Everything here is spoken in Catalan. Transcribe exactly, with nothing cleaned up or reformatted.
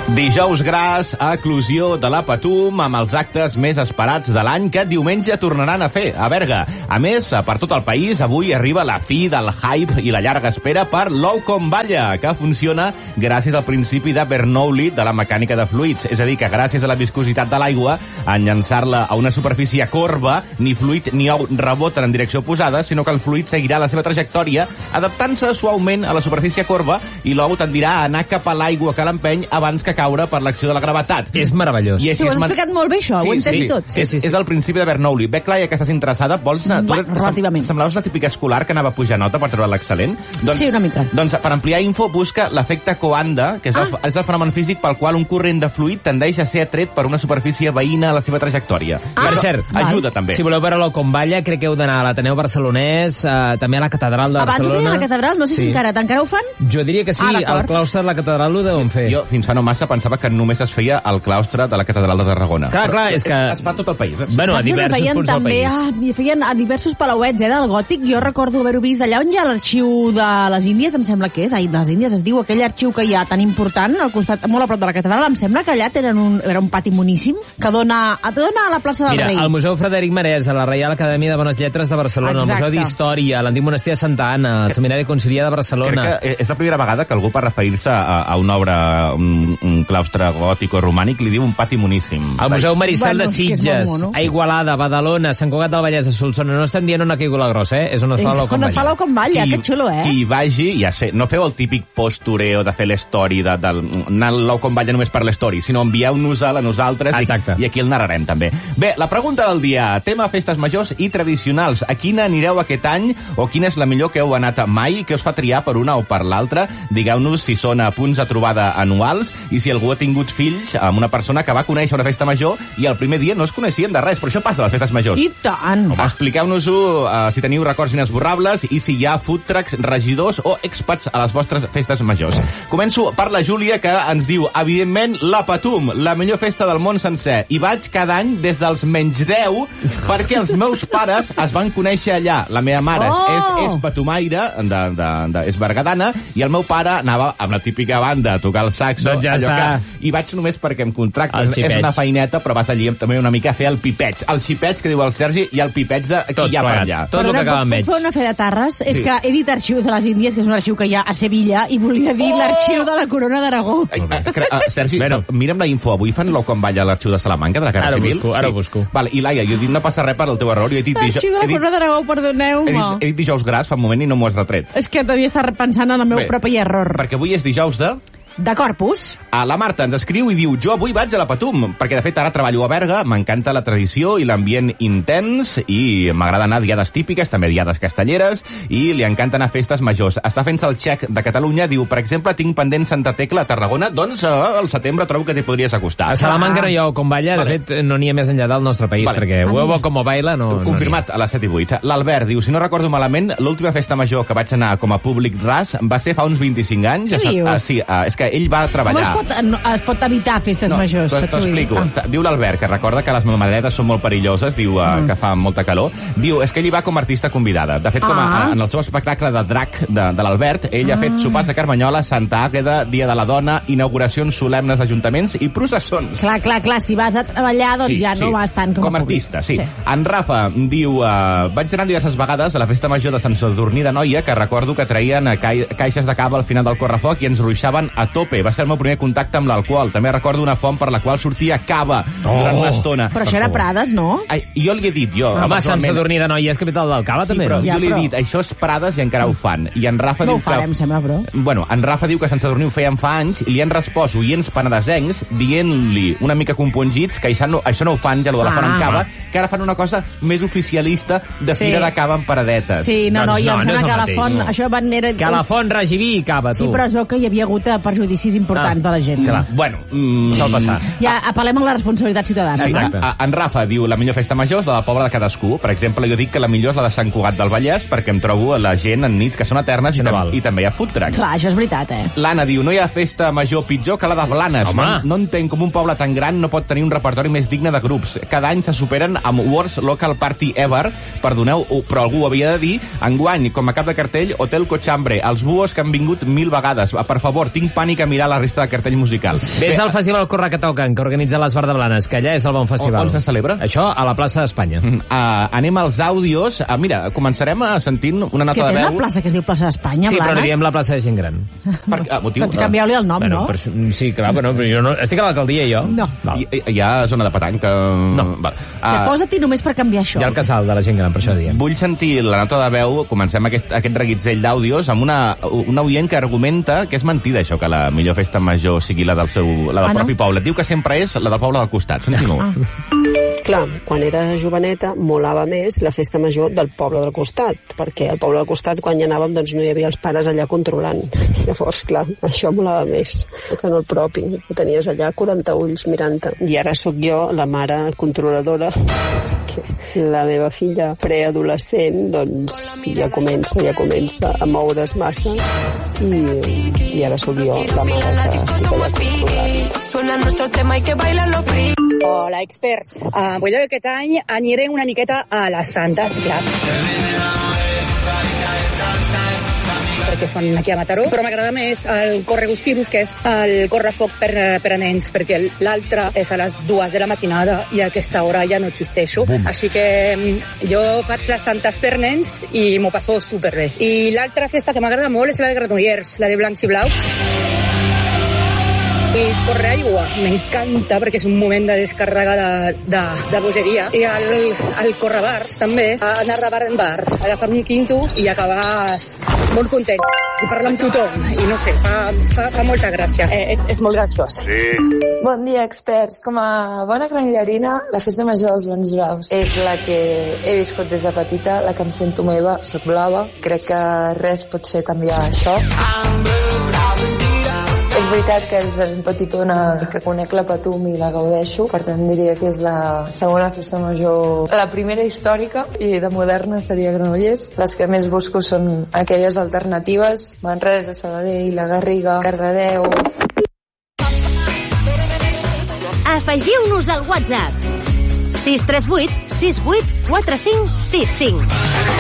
Dijous gras, eclosió de la Patum amb els actes més esperats de l'any que diumenge tornaran a fer a Berga. A més, per tot el país, avui arriba la fi del hype i la llarga espera per l'ou com balla, que funciona gràcies al principi de Bernoulli de la mecànica de fluids. És a dir, que gràcies a la viscositat de l'aigua, en llançar-la a una superfície corba, ni fluid ni ou reboten en direcció oposada, sinó que el fluid seguirà la seva trajectòria, adaptant-se suaument a la superfície corba i l'ou tendirà a anar cap a l'aigua que l'empeny abans que caure per l'acció de la gravetat. És meravellós. I sí, ho has man... explicat molt bé, això, sí, ho he entès sí, tot. Sí, sí, sí. És el principi de Bernoulli. Bé, Clara, que estàs interessada, vols anar... Va, relativament. Semblaves la típica escolar que anava a pujar nota per treure l'excel·lent? Doncs, sí, una mica. Doncs per ampliar info, busca l'efecte Coanda, que és, ah. el, és el fenomen físic pel qual un corrent de fluid tendeix a ser atret per una superfície veïna a la seva trajectòria. Ah. Per cert, ajuda també. Si voleu veure l'ou com balla, crec que heu d'anar a l'Ateneu Barcelonès, eh, també a la Catedral de Abans Barcelona. Abans ho feien a la Catedral, no sé sí. si encara, encara ho fan? Jo diria que sí, ah, al claustre de la Catedral ho deuen fer. Jo fins fa no massa pensava que només es feia al claustre de la Catedral de Tarragona. Clar, clar, és que... Es fa tot el país, eh? Bueno, a diversos punts també, del país. Ah, feien a diversos palauets, eh, del gòtic. Jo recordo haver-ho vist allà on hi ha l'arxiu de les Índies, em sembla que és, ai, de les Índies es diu, aquell arxiu que hi ha tan important, al costat, molt a prop de la catedral, em sembla que allà tenen un, era un pati moníssim que dona, dona a la plaça del Mira, Rei. Mira, al Museu Frederic Marès, a la Reial Acadèmia de Bones Lletres de Barcelona, Exacte. al Museu d'Història, a l'Antic Monestir de Santa Anna, al Seminari Conciliar de Barcelona... Crec que és la primera vegada que algú per referir-se a, a una obra, un, un claustre gòtic o romànic, li diu un pati moníssim. Al Museu Marissal bueno, de Sitges, mono. a Igualada, Badalona, Sant Cugat del Vallès, a Solsona. No estem dient on ha caigut la grossa, eh? És on es fa l'ou com balla. On es fa l'ou com balla, que xulo, eh? Qui vagi, ja sé, no feu el típic postureo de fer l'story, de, de, anar l'ou com balla només per l'story, sinó envieu-nos-el a nosaltres i, i aquí el narrarem també. Bé, la pregunta del dia, tema festes majors i tradicionals. A quina anireu aquest any o quina és la millor que heu anat mai, que us fa triar per una o per l'altra? Digueu-nos si són a punts de trobada anuals i si algú ha tingut fills amb una persona que va conèixer una festa major i el primer dia no es coneixien de res, però això passa a les festes majors. I tant! Expliqueu-nos-ho, uh, si teniu records inesborrables i si hi ha food trucks, regidors o expats a les vostres festes majors. Començo per la Júlia, que ens diu, evidentment, la Patum, la millor festa del món sencer. I vaig cada any des dels menys deu perquè els meus pares es van conèixer allà. La meva mare oh! és, és patumaire, de, de, de, és bergadana, i el meu pare anava amb la típica banda a tocar el saxo. Doncs ja allò està. Que, I vaig només perquè em contracten. És una feineta, però vas allí també una mica a fer el pipeig. El xipeig que diu el Sergi i el pipeig de qui tot hi ha per allà. Tot el que acaba amb ells. Puc fer una fe de tarres? Sí. És que he dit arxiu de les Índies, que és un arxiu que hi ha a Sevilla, i volia dir oh! l'arxiu de la Corona d'Aragó. Uh, Sergi, bueno. mira'm la info. Avui fan l'ou com balla a l'arxiu de Salamanca, de la Guàrdia Civil? Busco, ara ho busco. Vale, i Laia, jo he dit no passa res per el teu error. Jo he dit l'arxiu de la Corona d'Aragó, perdoneu-me. He dit, he dit dijous gras fa un moment i no m'ho has retret. És que devia estar pensant en el meu Bé, propi error. Perquè avui és dijous de... De Corpus. A la Marta ens escriu i diu, jo avui vaig a la Patum, perquè de fet ara treballo a Berga, m'encanta la tradició i l'ambient intens, i m'agrada anar a diades típiques, també diades castelleres, i li encanta anar a festes majors. Està fent-se el xec de Catalunya, diu, per exemple, tinc pendent Santa Tecla a Tarragona, doncs eh, al setembre trobo que t'hi podries acostar. A Salamanca no hi ha ou com balla, vale. De fet no n'hi ha més enllà del nostre país, vale. Perquè huevo como baila no... Confirmat no a les set i vuit. L'Albert diu, si no recordo malament, l'última festa major que vaig anar com a públic ras va ser fa uns vint-i-cinc anys. Què dius? Ah, sí, ah, és que ell va treballar. Com es pot, no, es pot evitar festes no, majors? T'explico. Ah. Diu l'Albert, que recorda que les mamaderetes són molt perilloses, diu uh, mm. que fa molta calor. Diu, és que ell hi va com a artista convidada. De fet, com a, ah. en el seu espectacle de drac de, de l'Albert, ell ah. ha fet sopars a Carmanyola, Santa Àgueda, Dia de la Dona, inauguracions solemnes d'ajuntaments i processons. Clar, clar, clar, si vas a treballar, doncs sí, ja sí. no vas tant com, com a artista, sí. sí. En Rafa diu, uh, vaig anar diverses vegades a la festa major de Sant Sadurní de Noia, que recordo que traien ca caixes de cava al final del correfoc i ens ruixaven a tope. Va ser el meu primer contacte amb l'alcohol. També recordo una font per la qual sortia cava oh. durant una estona. Però això era Prades, no? Ai, jo li he dit, jo... Home, Sant Sadurní de Noia és capital del cava, sí, també. Però no? jo ja, li he però... dit, això és Prades i encara ho fan. I en Rafa no diu ho farem, que... sembla, però... Bueno, en Rafa diu que Sant Sadurní ho feien fa anys i li han respost oients penedesencs dient-li una mica compungits que això no, això no ho fan, ja lo de la ah. font amb cava, que ara fan una cosa més oficialista de sí. fira de cava amb paradetes. Sí, no, no, doncs i em no, sembla no que a la mateix, font... No. Això van... Era... Que a la font regiví i cava, tu. Sí, però es veu que hi havia hagut perjudicis importants ah. de la gent. Clar. Bueno, mm, sol passar. Ja apel·lem a la responsabilitat ciutadana. Sí, exacte. A, en Rafa diu, la millor festa major és la del poble de cadascú. Per exemple, jo dic que la millor és la de Sant Cugat del Vallès, perquè em trobo la gent en nits que són eternes i, no tam i també hi ha food trucks. Clar, això és veritat, eh? L'Anna diu, no hi ha festa major pitjor que la de Blanes. No, no entenc com un poble tan gran no pot tenir un repertori més digne de grups. Cada any se superen amb Worst Local Party Ever. Perdoneu, però algú ho havia de dir. Enguany, com a cap de cartell, Hotel Cochambre. Els buos que han vingut mil vegades. Per favor, tinc pànic pànic a mirar la resta de cartell musical. Ves al Festival Corre que toquen, que organitza les Vardeblanes, que allà és el bon festival. On se celebra? Això a la plaça d'Espanya. Uh, anem als àudios. Uh, mira, començarem a sentint una nota de veu. Que té una plaça que es diu plaça d'Espanya, Sí, Blanes? però li diem la plaça de gent gran. Per, uh, motiu, Pots canviar-li el nom, bueno, no? Per, sí, clar, però jo no... Estic a l'alcaldia, jo. No. Hi, hi ha zona de petanca? No. Val. Ja, Uh, posa-t'hi només per canviar això. Hi ha el casal de la gent gran, per això diem. vull sentir la nota de veu, comencem aquest, aquest reguitzell d'àudios, amb una, una oient que argumenta que és mentida això, que la millor festa major sigui la del, seu, la del Ah, no? propi poble. Diu que sempre és la del poble del costat. Sentim-ho. Ah. Clar, quan era joveneta molava més la festa major del poble del costat, perquè al poble del costat quan hi anàvem doncs no hi havia els pares allà controlant. Llavors, clar, això molava més que no el propi, que tenies allà quaranta ulls mirant-te. I ara sóc jo la mare controladora, que la meva filla preadolescent doncs ja comença, ja comença a moure's massa i, i ara sóc jo la mare que estic allà controlant. Hola, experts. Uh, vull dir que aquest any aniré una miqueta a les Santes, clar. Perquè són aquí a Mataró, però m'agrada més el Correguspirus, que és el correfoc per, per a nens, perquè l'altre és a les dues de la matinada i a aquesta hora ja no existeixo. Bum. Així que jo faig les Santes per nens i m'ho passo superbé. I l'altra festa que m'agrada molt és la de Granollers, la de Blancs i Blaus. I Correaigua, m'encanta perquè és un moment de descàrrega de, de, de bogeria. I el, el Correbars també, anar de bar en bar, agafar un quinto i acabes molt content. I parlar amb tothom, i no sé, fa, fa, fa molta gràcia. Eh, és, és molt graciós. Sí. Bon dia, experts. Com a bona granillerina, la festa major dels Blancs Blaus és la que he viscut des de petita, la que em sento meva, soc blava. Crec que res pot fer canviar això. És veritat que és ben petitona, que conec la Patum i la gaudeixo, per tant diria que és la segona festa major, la primera històrica, i de moderna seria Granollers. Les que més busco són aquelles alternatives: Manresa, Sabadell, la Garriga, Cardedeu. Afegiu-nos al WhatsApp sis tres vuit sis vuit quatre cinc sis cinc.